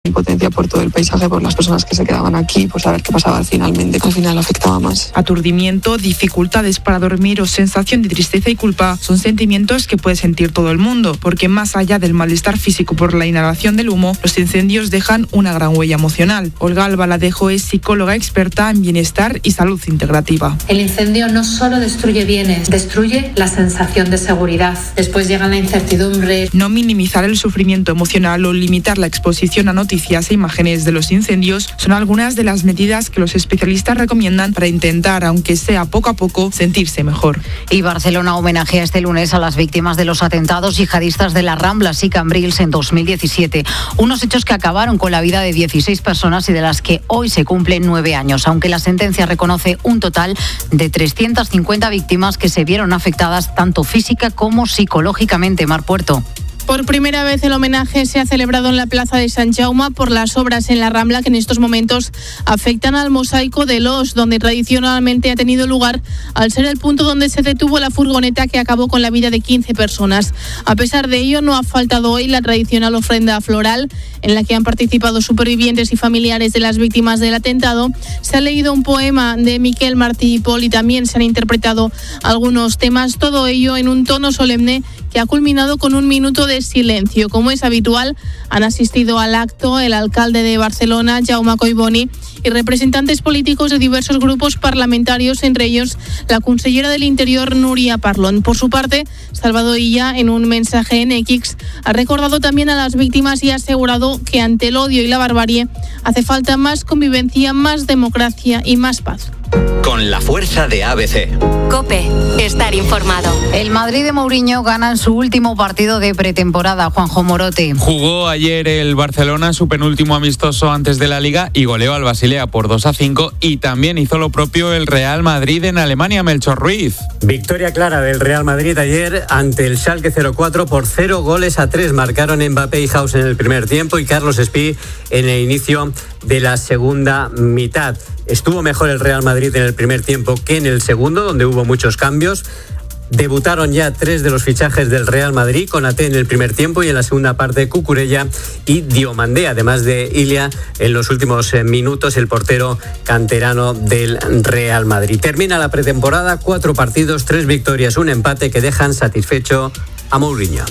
impotencia por todo el paisaje, por las personas que se quedaban aquí, por saber qué pasaba finalmente, que al final afectaba más. Aturdimiento, dificultades para dormir o sensación de tristeza y culpa son sentimientos que puede sentir todo el mundo, porque más allá del malestar físico por la inhalación del humo, los incendios dejan una gran huella emocional. Olga Albaladejo es psicóloga experta en bienestar y salud integrativa. El incendio no solo destruye bienes, destruye la sensación de seguridad. Después llega la incertidumbre. No minimizar el sufrimiento emocional o limitar la exposición a noticias e imágenes de los incendios son algunas de las medidas que los especialistas recomiendan para intentar, aunque sea poco a poco, sentirse mejor. Y Barcelona homenajea este lunes a las víctimas de los atentados yihadistas de las Ramblas y Cambrils en 2017. Unos hechos que acabaron con la vida de 16 personas y de las que hoy se cumplen 9 años, aunque la sentencia reconoce un total de 350 víctimas que se vieron afectadas tanto física como psicológicamente. Mar Puerto. Por primera vez el homenaje se ha celebrado en la Plaza de Sant Jaume por las obras en la Rambla que en estos momentos afectan al mosaico de Los, donde tradicionalmente ha tenido lugar al ser el punto donde se detuvo la furgoneta que acabó con la vida de 15 personas. A pesar de ello, no ha faltado hoy la tradicional ofrenda floral en la que han participado supervivientes y familiares de las víctimas del atentado. Se ha leído un poema de Miquel Martí i Pol y también se han interpretado algunos temas, todo ello en un tono solemne que ha culminado con un minuto de silencio. Como es habitual, han asistido al acto el alcalde de Barcelona, Jaume Collboni, y representantes políticos de diversos grupos parlamentarios, entre ellos la consellera del Interior, Núria Parlon. Por su parte, Salvador Illa, en un mensaje en X, ha recordado también a las víctimas y ha asegurado que ante el odio y la barbarie hace falta más convivencia, más democracia y más paz. Con la fuerza de ABC. COPE. Estar informado. El Madrid de Mourinho gana en su último partido de pretemporada. Juanjo Morote. Jugó ayer el Barcelona su penúltimo amistoso antes de la Liga y goleó al Basilea por 2-5 y también hizo lo propio el Real Madrid en Alemania. Melchor Ruiz. Victoria clara del Real Madrid ayer ante el Schalke 04 por 0-3. Marcaron Mbappé y Haus en el primer tiempo y Carlos Espí en el inicio de la segunda mitad. Estuvo mejor el Real Madrid en el primer tiempo que en el segundo, donde hubo muchos cambios. Debutaron ya 3 de los fichajes del Real Madrid, con Konaté en el primer tiempo y en la segunda parte Cucurella y Diomandé, además de Ilia en los últimos minutos, el portero canterano del Real Madrid. Termina la pretemporada, 4 partidos, 3 victorias, 1 empate que dejan satisfecho a Mourinho.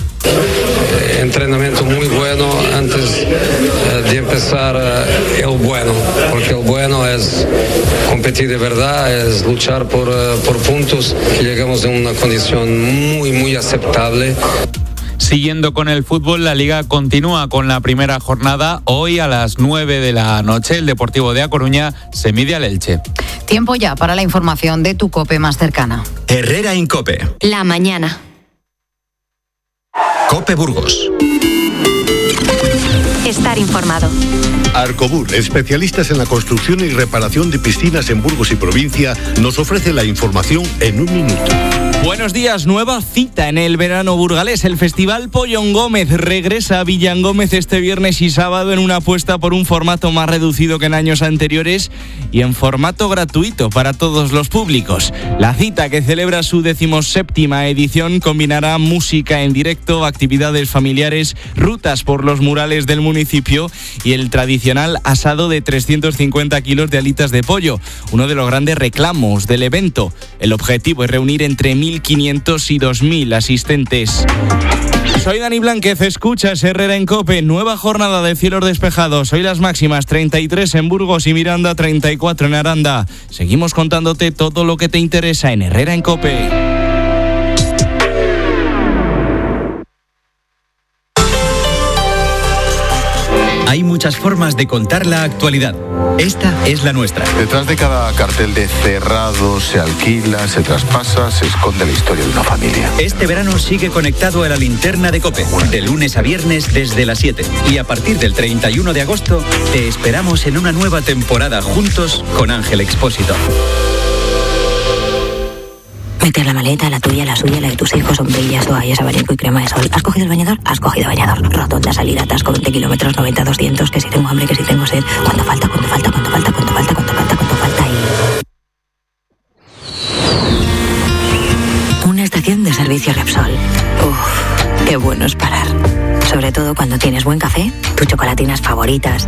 Entrenamiento muy bueno antes de empezar el bueno, porque el bueno es competir de verdad, es luchar por puntos, que llegamos en una condición muy aceptable. Siguiendo con el fútbol, la Liga continúa con la primera jornada. Hoy a las 9 de la noche, el Deportivo de A Coruña se mide al Elche. Tiempo ya para la información de tu COPE más cercana. Herrera en COPE. La mañana. COPE Burgos. Estar informado. Arcobur, especialistas en la construcción y reparación de piscinas en Burgos y provincia, nos ofrece la información en un minuto. Buenos días, nueva cita en el verano burgalés. El Festival Pollón Gómez regresa a Villangómez este viernes y sábado en una apuesta por un formato más reducido que en años anteriores y en formato gratuito para todos los públicos. La cita, que celebra su 17ª edición, combinará música en directo, actividades familiares, rutas por los murales del municipio y el tradicional asado de 350 kilos de alitas de pollo, uno de los grandes reclamos del evento. El objetivo es reunir entre 1.500 y 2.000 asistentes. Soy Dani Blánquez, escuchas Herrera en COPE. Nueva jornada de cielos despejados. Hoy las máximas 33 en Burgos y Miranda, 34 en Aranda. Seguimos contándote todo lo que te interesa en Herrera en COPE. Hay muchas formas de contar la actualidad. Esta es la nuestra. Detrás de cada cartel de cerrado, se alquila, se traspasa, se esconde la historia de una familia. Este verano sigue conectado a la linterna de COPE, de lunes a viernes desde las 7. Y a partir del 31 de agosto, te esperamos en una nueva temporada juntos con Ángel Expósito. Meter la maleta, la tuya, la suya, la de tus hijos, sombrillas, toallas, abanico y crema de sol. ¿Has cogido el bañador? Has cogido bañador. Rotonda, salida, atasco, 20 kilómetros, 90, 200, que si tengo hambre, que si tengo sed. ¿Cuánto falta? ¿Cuánto falta? ¿Cuánto falta? ¿Cuánto falta? ¿Cuánto falta? ¿Cuánto falta? Y... una estación de servicio Repsol. Uf, qué bueno es parar. Sobre todo cuando tienes buen café, tus chocolatinas favoritas,